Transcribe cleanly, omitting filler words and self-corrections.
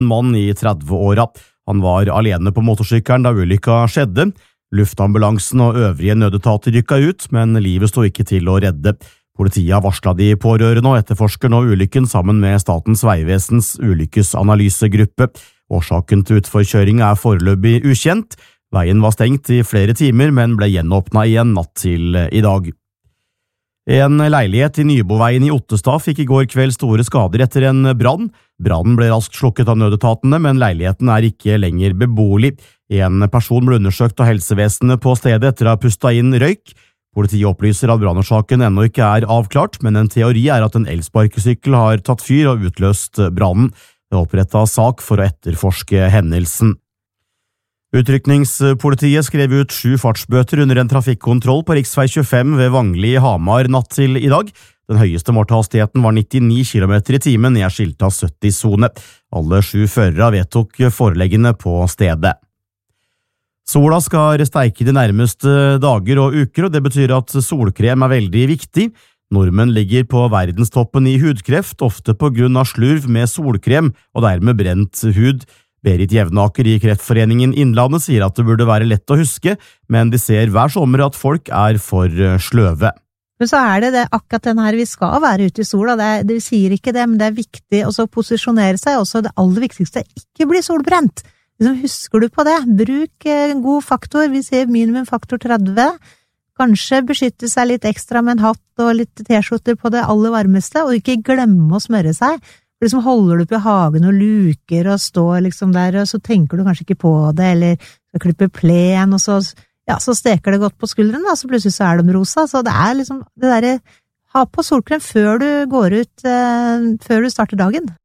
En mann i 30-åra. Han var alene på motorsykkelen da ulykka skjedde. Luftambulansen og øvrige nødetater rykka ut, men livet sto ikke til å redde. Politiet har varslet de pårørende og etterforsker nå ulykken sammen med Statens vegvesens ulykkesanalysegruppe. Årsaken til utforkjøringen foreløpig ukjent. Veien var stengt i flere timer, men ble gjenåpnet igjen natt til i dag. En leilighet i Nyboveien i Ottestad fikk i går kveld store skader etter en brann. Brannen ble raskt slukket av nødetatene, men leiligheten ikke lenger beboelig. En person ble undersøkt av helsevesenet på stedet etter å ha pustet inn røyk. Politiet opplyser at brannårsaken ennå ikke avklart, men en teori at en elsparkesykkel har tatt fyr og utløst brannen. Det er opprettet sak for å etterforske hendelsen. Utrykningspolitiet skrev ut 7 fartsbøter under en trafikkontroll på riksvei 25 ved Vangli i Hamar natt til i dag. Den høyeste målhastigheten var 99 km i timen i skiltet 70-sone. Alle 7 førere vedtok foreleggene på stedet. Sola skal steike de nærmeste dager og uker, og det betyr at solkrem veldig viktig. Nordmenn ligger på verdenstoppen i hudkreft, ofte på grunn av slurv med solkrem og dermed brent hud. Berit Jevnaker i Kreftforeningen Innlandet sier at det burde være lett å huske, men de ser hver sommer at folk for sløve. Men så det akkurat den her, vi skal være ute i sola, det sier ikke det, men det viktig å posisjonere seg, også det aller viktigste, ikke bli solbrent. Husker du på det? Bruk en god faktor, vi sier minimum faktor 30, kanskje beskytte seg litt ekstra med en hatt og litt t-skjorter på det aller varmeste, og ikke glemme å smøre seg. Holder du på i hagen og luker og står der, og så tenker du kanskje ikke på det, eller så klipper plen, og så steker det godt på skulderen, og så plutselig så de rosa. Så det det der, ha på solkrem før du går ut, før du starter dagen.